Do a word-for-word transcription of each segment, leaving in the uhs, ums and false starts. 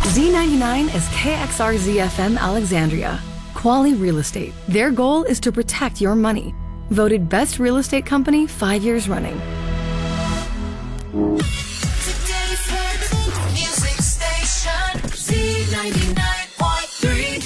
Z ninety-nine is K X R Z F M Alexandria. Quality Real Estate. Their goal is to protect your money. Voted Best Real Estate Company five years running. Today's hit music station, Z ninety-nine point three.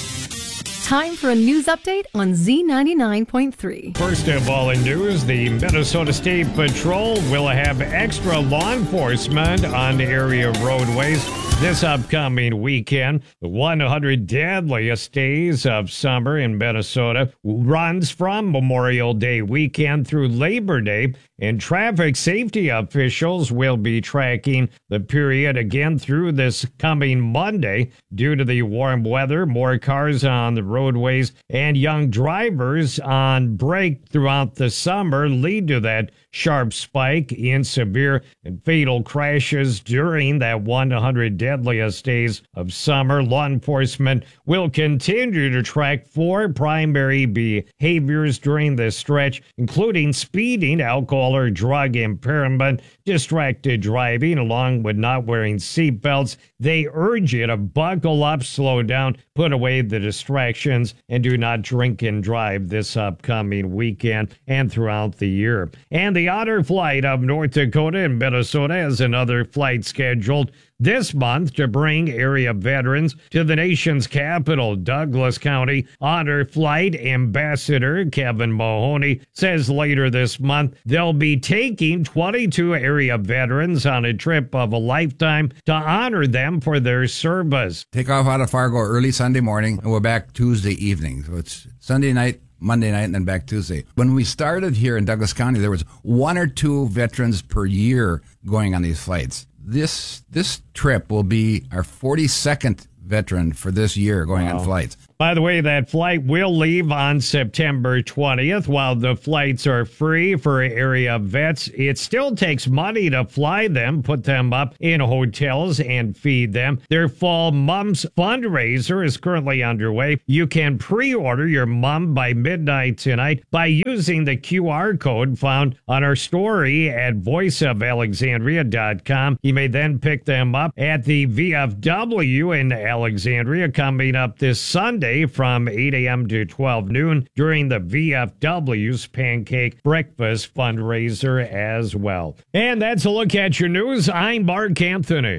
Time for a news update on Z ninety-nine point three. First of all in news, the Minnesota State Patrol will have extra law enforcement on area roadways this upcoming weekend. The one hundred deadliest days of summer in Minnesota runs from Memorial Day weekend through Labor Day, and traffic safety officials will be tracking the period again through this coming Monday. Due to the warm weather, more cars on the roadways and young drivers on break throughout the summer lead to that sharp spike in severe and fatal crashes during that one hundred deadliest days of summer. Law enforcement will continue to track four primary behaviors during this stretch, including speeding, alcohol or drug impairment, distracted driving, along with not wearing seatbelts. They urge you to buckle up, slow down, put away the distractions, and do not drink and drive this upcoming weekend and throughout the year. And the honor flight of North Dakota and Minnesota has another flight scheduled this month to bring area veterans to the nation's capital. Douglas County Honor Flight Ambassador Kevin Mahoney says later this month they'll be taking twenty-two area veterans on a trip of a lifetime to honor them for their service. Take off out of Fargo early Sunday morning, and we're back Tuesday evening. So it's Sunday night, Monday night, and then back Tuesday. When we started here in Douglas County, there was one or two veterans per year going on these flights. This this trip will be our forty-second veteran for this year going wow. on flights. By the way, that flight will leave on September twentieth. While the flights are free for area vets, it still takes money to fly them, put them up in hotels, and feed them. Their Fall Mums fundraiser is currently underway. You can pre-order your mum by midnight tonight by using the Q R code found on our story at voice of alexandria dot com. You may then pick them up at the V F W in Alexandria coming up this Sunday from eight a.m. to twelve noon during the V F W's Pancake Breakfast fundraiser as well. And that's a look at your news. I'm Mark Anthony.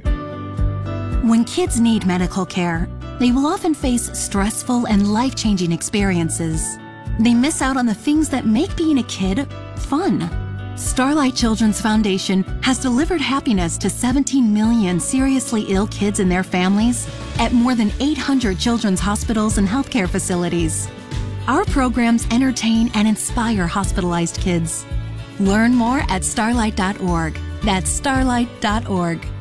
When kids need medical care, they will often face stressful and life-changing experiences. They miss out on the things that make being a kid fun. Starlight Children's Foundation has delivered happiness to seventeen million seriously ill kids and their families at more than eight hundred children's hospitals and healthcare facilities. Our programs entertain and inspire hospitalized kids. Learn more at starlight dot org. That's starlight dot org.